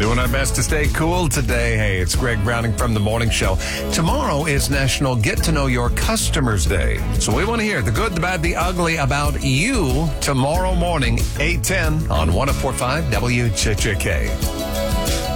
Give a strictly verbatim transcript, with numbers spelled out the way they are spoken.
Doing our best to stay cool today. Hey, it's Greg Browning from The Morning Show. Tomorrow is National Get to Know Your Customers Day. So we want to hear the good, the bad, the ugly about you tomorrow morning, eight ten on one oh four point five W Ch Ch K.